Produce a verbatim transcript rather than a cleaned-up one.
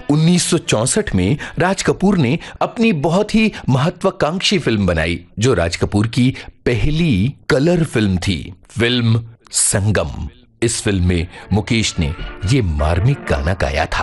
उन्नीस सौ चौसठ में राज कपूर ने अपनी बहुत ही महत्वाकांक्षी फिल्म बनाई, जो राज कपूर की पहली कलर फिल्म थी, फिल्म संगम। इस फिल्म में मुकेश ने ये मार्मिक गाना गाया था।